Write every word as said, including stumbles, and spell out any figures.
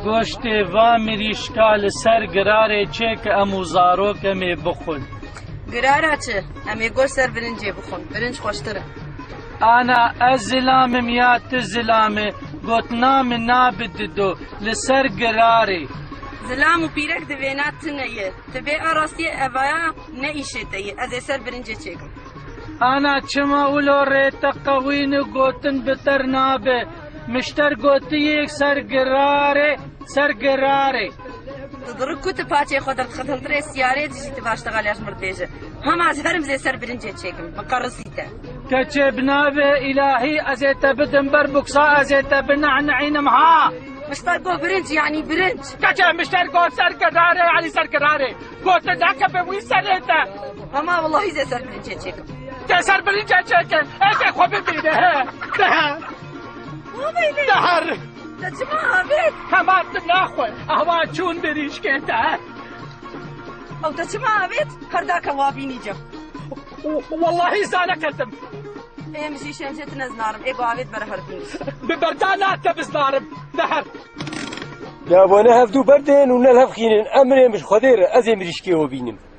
گۆشتێ وا مریشکا لەسەر گرارێ چێ کە ئەموو زارۆکەمێ بخۆن. گرارە چ؟ ئەمێ گۆشت سەر برنجێ بخۆن، برنج خۆشترە. ئانا ئەس زلامم یا ت زلامێ گوتنا من نابددۆ لەسەر گرارێ. زلام و پیرەک دەوێنات تنەیە، تبێ ئاڕاستیە ئەڤایە نەئیشێتەیە، ئەزێ سەر برنجێ چێکم. ئانا چما ئولۆ ڕێتە قەوین و گوتن بتەر نابێ، مشتەر گوتیەک سەر گرارێ سەر گرارێ. دڕک کوتە پاچێ خۆ دەرخەتەڵترێ سیارێ دژیتە باشتەغالیاش مردێژە. هەماز هەرم زێ سەر برنجێ چێکم، بەقەڕسیتە. کەچێ بنابێ ئیلاهی ئەزێتە بدم بەر بوکسا ئەزێتە بنەعنەعینم ها. مشتەر گۆ برنج یعنی برنج. کەچێ مشتەر گۆ سەر گرارێ یعنی سەر گرارێ. گۆتە داکە بە وی سەرێتە. هەما وەڵڵاهی زێ سەر برنجێ چێکم. تێ سەر برنجێ چێکن، ئێکێ خۆ ببینە هێ. دەهە. دەهەر. دەچما ئابێت. هەمان ناخۆ، ئەوا چوون بریشکێتە. ئەو دەچما ئابێت، هەرداکە وا بینیجە. وەڵڵاهی زانەکەتم. ئێمەشی شێنجێت نەزنارم، ئێگۆ ئاوێت بەرە هەربینی. ببەردا ناتە بزنارم، دەهەر. دابۆنە هەفتوو بەردێن و نەلهەفخینن ئەمرێ مش خۆدێرە ئەزێ مریشکێوە بینم.